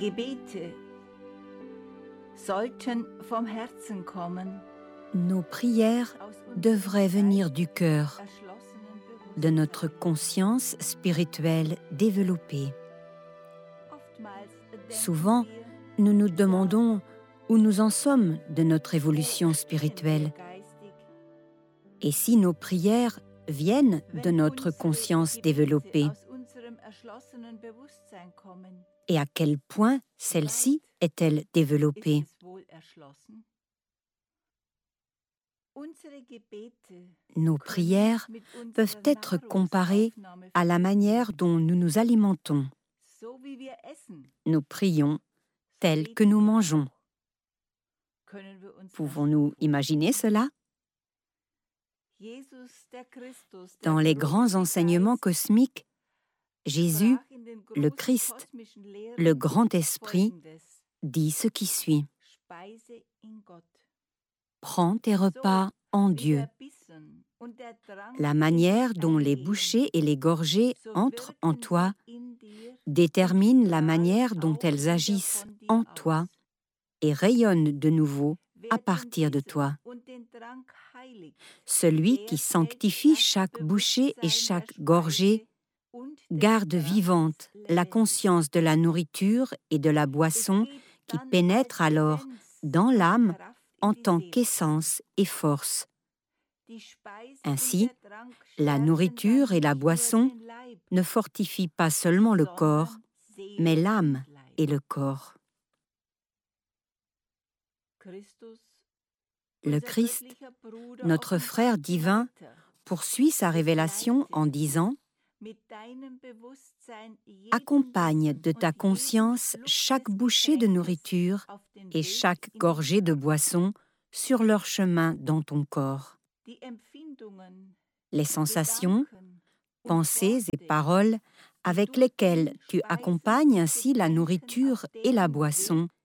Gebete sollten vom Herzen kommen, Nos prières devraient venir du cœur, de notre conscience spirituelle développée. Souvent, nous nous demandons où nous en sommes de notre évolution spirituelle. Et si nos prières viennent de notre conscience développée, et à quel point celle-ci est-elle développée? Nos prières peuvent être comparées à la manière dont nous nous alimentons. Nous prions tel que nous mangeons. Pouvons-nous imaginer cela? Dans les grands enseignements cosmiques, Jésus, le Christ, le Grand Esprit, dit ce qui suit. Prends tes repas en Dieu. La manière dont les bouchées et les gorgées entrent en toi détermine la manière dont elles agissent en toi et rayonnent de nouveau à partir de toi. Celui qui sanctifie chaque bouchée et chaque gorgée garde vivante la conscience de la nourriture et de la boisson qui pénètre alors dans l'âme en tant qu'essence et force. Ainsi, la nourriture et la boisson ne fortifient pas seulement le corps, mais l'âme et le corps. Le Christ, notre frère divin, poursuit sa révélation en disant « Accompagne de ta conscience chaque bouchée de nourriture et chaque gorgée de boisson sur leur chemin dans ton corps. Les sensations, pensées et paroles avec lesquelles tu accompagnes ainsi la nourriture et la boisson